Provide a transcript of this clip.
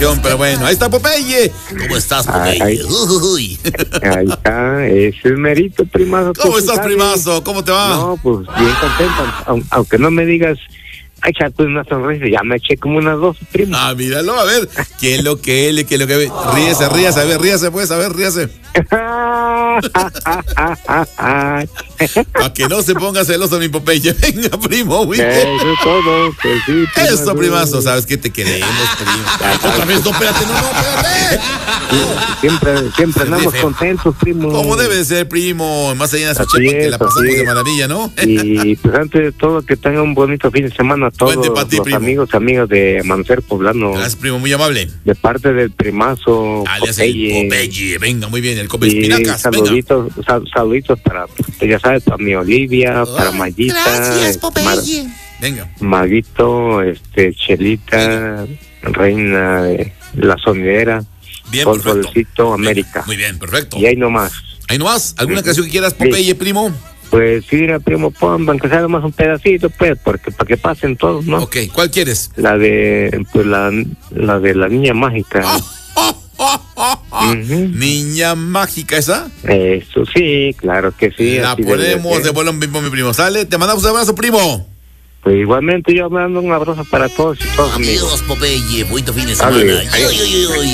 Pero bueno, ahí está Popeye. ¿Cómo estás, Popeye? Ahí está, ese es merito, primazo. ¿Cómo estás, primazo? ¿Cómo te va? No, pues bien contento, aunque no me digas, ay, chato, una sonrisa, ya me eché como unas 2, primo. Ah, míralo, a ver, ¿qué es lo que él, qué es lo que ve? Ríese, a ver, ríase pues, a ver, ríase. Para que no se ponga celoso mi Popeye. Venga, primo, muy bien. Eso es todo, pues sí. Eso, primazo, sabes que te queremos, primo. Otra vez, no, espérate, no, espérate. Siempre andamos contentos, primo. Como debe de ser, primo, más allá de su chepa que la pasamos de maravilla, ¿no? Y pues antes de todo, que tengan un bonito fin de semana a todos los amigos de Amanecer Poblano. Gracias, primo, muy amable. De parte del primazo Popeye. Venga, muy bien, el come espinacas. Saluditos para, ya sabes, para mi Olivia, para Mayita. Gracias, Popeye. Venga. Maguito, Chelita, Reina de la Sonidera. Bien, con Solecito América. Muy bien, perfecto. Y ahí nomás. ¿Alguna canción que quieras, Popeye, primo? Pues sí, primo, pongan que sea más un pedacito, pues, porque para que pasen todos, ¿no? Ok, ¿cuál quieres? La de, pues, la de la niña mágica. Niña mágica, ¿esa? Eso sí, claro que sí. La ponemos de vuelo en vivo, mi primo. ¿Sale? Te mandamos un abrazo, primo. Pues igualmente yo mando un abrazo para todos y todos, amigos. Adiós, Popeye. Bonito fin de semana.